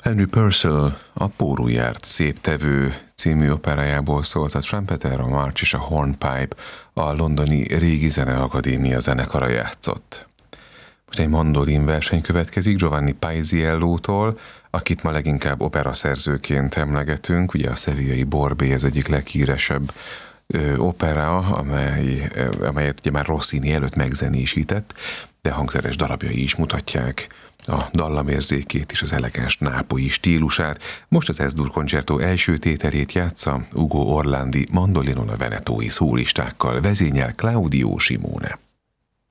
Henry Purcell a Pórul járt szép tevő című operájából szólt a Trumpeter, a March és a Hornpipe, a londoni Régi Zeneakadémia zenekara játszott. Most egy mandolin verseny következik Giovanni Paisiello-tól, akit ma leginkább operaszerzőként emlegetünk. Ugye a sevillai Borbé az egyik leghíresebb opera, amelyet ugye már Rossini előtt megzenésített, de hangszeres darabjai is mutatják a dallamérzékét és az elegáns nápolyi stílusát. Most az S-dur koncertó első tételét játsza Ugo Orlandi mandolinon a venetói szólistákkal, vezényel Claudio Simone.